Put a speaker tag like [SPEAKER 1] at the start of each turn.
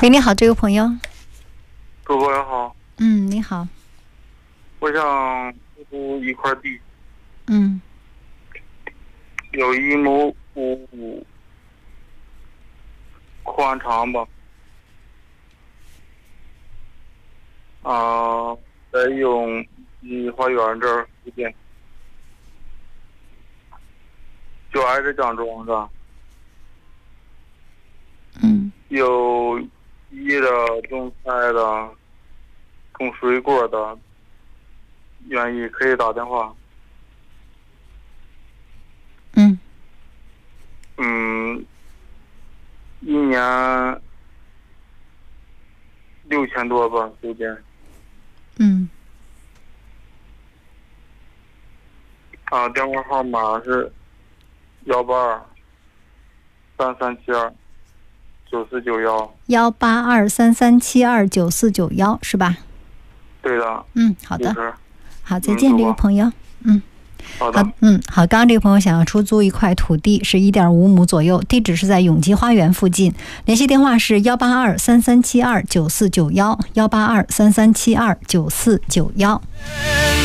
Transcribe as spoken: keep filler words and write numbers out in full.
[SPEAKER 1] 喂，你好，这位朋友。
[SPEAKER 2] 主播你好。
[SPEAKER 1] 嗯，你好。
[SPEAKER 2] 我想出租一块地。
[SPEAKER 1] 嗯。
[SPEAKER 2] 有一亩五宽长吧。啊，在永吉花园这儿附近，就挨着蒋庄的。
[SPEAKER 1] 嗯。
[SPEAKER 2] 有一的种菜的，种水果的，愿意可以打电话。
[SPEAKER 1] 嗯。
[SPEAKER 2] 嗯，一年六千多吧，租金。
[SPEAKER 1] 嗯。
[SPEAKER 2] 啊，电话号码是幺八二三三七二九四九幺。
[SPEAKER 1] 幺八二三三七二九四九幺是吧？
[SPEAKER 2] 对的。
[SPEAKER 1] 嗯，好的。
[SPEAKER 2] 就是、
[SPEAKER 1] 好，再见，
[SPEAKER 2] 嗯、
[SPEAKER 1] 这位朋友。嗯。
[SPEAKER 2] 好的。
[SPEAKER 1] 好，嗯，好。刚刚这个朋友想要出租一块土地，是一点五亩左右，地址是在永吉花园附近。联系电话是幺八二三三七二九四九幺，幺八二三三七二九四九幺。